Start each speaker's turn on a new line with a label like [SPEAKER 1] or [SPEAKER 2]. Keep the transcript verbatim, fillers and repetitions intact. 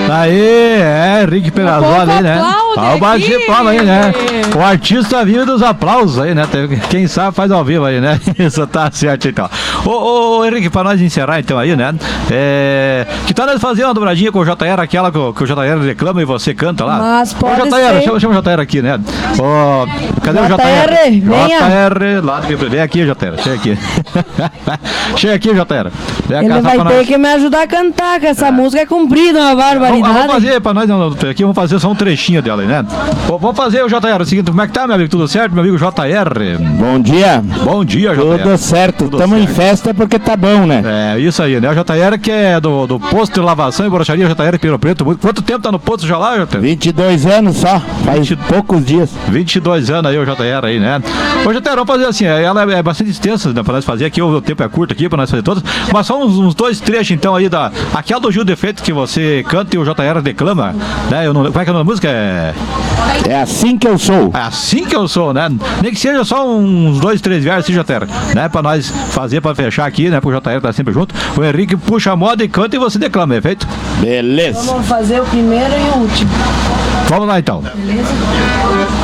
[SPEAKER 1] Aí, é, Henrique Perazzoli aí, né? Ó, o bate de palma aí, né? O artista vive dos aplausos aí, né? Quem sabe faz ao vivo aí, né? Isso tá certo então. Ô, ô, ô Henrique, pra nós encerrar então aí, né? É, que tal nós fazer uma dobradinha com o J R, aquela que o, que o J R reclama e você canta lá?
[SPEAKER 2] Mas pode
[SPEAKER 1] Ô, J R,
[SPEAKER 2] ser.
[SPEAKER 1] chama, chama o J R aqui, né? Ô, cadê o J R?
[SPEAKER 2] J R, venha.
[SPEAKER 1] J R, lá do vem aqui, J R, chega aqui. Chega aqui, J R. Vem
[SPEAKER 2] Ele
[SPEAKER 1] cá,
[SPEAKER 2] vai ter
[SPEAKER 1] nós.
[SPEAKER 2] que me ajudar a cantar, que essa música é comprida, uma
[SPEAKER 1] Vamos,
[SPEAKER 2] barbaridade.
[SPEAKER 1] vamos fazer pra nós aqui, vamos fazer só um trechinho dela aí, né? Bom, vamos fazer o J R, o seguinte, como é que tá, meu amigo? Tudo certo, meu amigo J R?
[SPEAKER 3] Bom dia.
[SPEAKER 1] Bom dia, J R.
[SPEAKER 3] Tudo certo.
[SPEAKER 1] Tudo
[SPEAKER 3] Estamos em
[SPEAKER 1] certo.
[SPEAKER 3] festa porque tá bom, né?
[SPEAKER 1] É, isso aí, né? O J R que é do, do posto de lavação e borracharia J R Piro Preto. Quanto tempo tá no posto já lá, J R?
[SPEAKER 3] vinte e dois anos só, faz
[SPEAKER 1] vinte
[SPEAKER 3] poucos dias.
[SPEAKER 1] vinte e dois anos aí, o J R aí, né? Ô, J R, vamos fazer assim, ela é bastante extensa, né, pra nós fazer aqui, o tempo é curto aqui pra nós fazer todas, mas só uns, uns dois trechos então aí da, aquela do Gil Defeito que você canta e o J R declama, né? Eu não, como é que é o nome da música? É...
[SPEAKER 3] É assim que eu sou.
[SPEAKER 1] É assim que eu sou, né? Nem que seja só uns dois, três versos, J R, né? Pra nós fazer, pra fechar aqui, né? Pro J R tá sempre junto. O Henrique puxa a moda e canta e você declama, é feito?
[SPEAKER 3] Beleza.
[SPEAKER 2] Vamos fazer o primeiro e o último.
[SPEAKER 1] Vamos lá então.
[SPEAKER 2] Beleza?